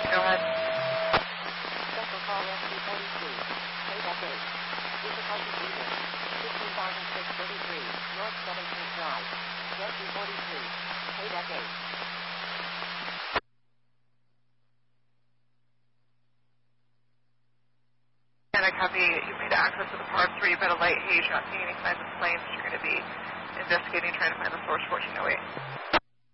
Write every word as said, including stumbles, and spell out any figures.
Go ahead. Special call S P forty-three. Payback eight. Difficulty Beaver. fifteen thousand six hundred thirty-three. North seventeenth Drive. S P forty-three. Payback eight. And I copy, you've made access to the park three, but a light haze, you're not seeing any signs of flames that you're going to be investigating, trying to find the source fourteen oh eight.